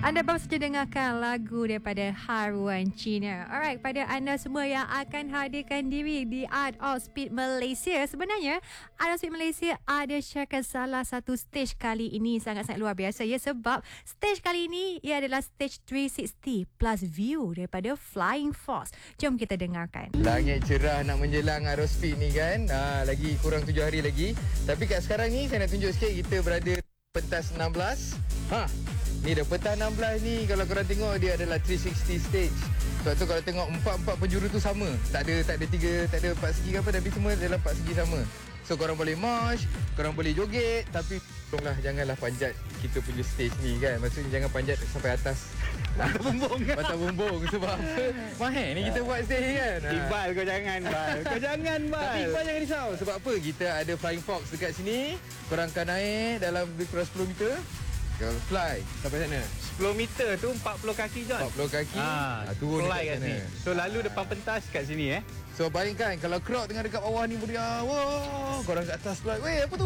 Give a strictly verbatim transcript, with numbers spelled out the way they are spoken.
Anda baru saja dengarkan lagu daripada Haruan Cina. Alright, pada anda semua yang akan hadirkan diri di Art of Speed Malaysia, sebenarnya Art of Speed Malaysia ada syaratkan salah satu stage kali ini sangat-sangat luar biasa ya, sebab stage kali ini ia adalah stage three sixty plus view daripada Flying Fox. Jom kita dengarkan. Langit cerah nak menjelang Art of Speed ni kan. Ha, lagi kurang tujuh hari lagi. Tapi kat sekarang ni saya nak tunjuk sikit kita berada pentas enam belas. Ha. Ni dah pentas enam belas ni, kalau korang tengok dia adalah three sixty stage. Sebab tu kalau tengok empat-empat penjuru tu sama. Tak ada tak ada tiga, tak ada empat segi ke apa, tapi semua dalam empat segi sama. So korang boleh march, korang boleh joget, tapi tolonglah janganlah panjat kita punya stage ni kan. Maksudnya jangan panjat sampai atas. Mata bumbung. Mata bumbung sebab apa? Mahal ni kita buat stage kan. Ha. Iqbal kau jangan Bal. Kau jangan Bal. Tapi Iqbal jangan risau. Sebab apa? Kita ada Flying Fox dekat sini. Korang akan naik dalam lebih kurang sepuluh meter. Korang fly sampai sana. sepuluh meter tu empat puluh kaki John. empat puluh kaki. Ha, Ha, turun fly dekat kat sana. sini. So lalu depan pentas kat sini eh. So bayangkan kalau crowd tengah dekat bawah ni beriah. Wow, korang kat atas fly. Weh, apa tu?